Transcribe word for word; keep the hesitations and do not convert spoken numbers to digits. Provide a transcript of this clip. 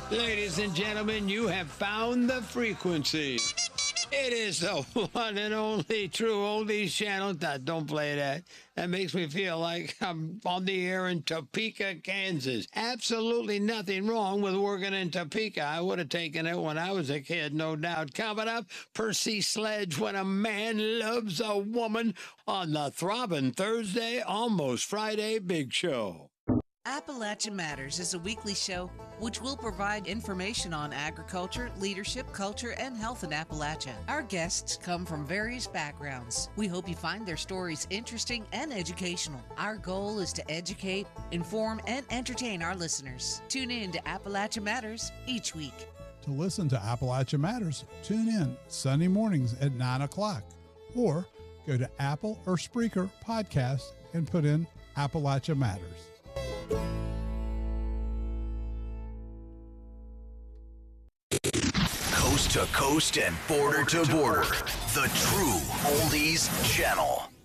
Ladies and gentlemen, you have found the frequency. It is the one and only true oldies channel. Nah, don't play that. That makes me feel like I'm on the air in Topeka, Kansas. Absolutely nothing wrong with working in Topeka. I would have taken it when I was a kid, no doubt. Coming up, Percy Sledge, When a Man Loves a Woman, on the Throbbing Thursday, Almost Friday Big Show. Appalachia Matters is a weekly show which will provide information on agriculture, leadership, culture, and health in Appalachia. Our guests come from various backgrounds. We hope you find their stories interesting and educational. Our goal is to educate, inform, and entertain our listeners. Tune in to Appalachia Matters each week. To listen to Appalachia Matters, tune in Sunday mornings at nine o'clock, or go to Apple or Spreaker Podcast and put in Appalachia Matters. Coast to coast and border to border. The true oldies channel.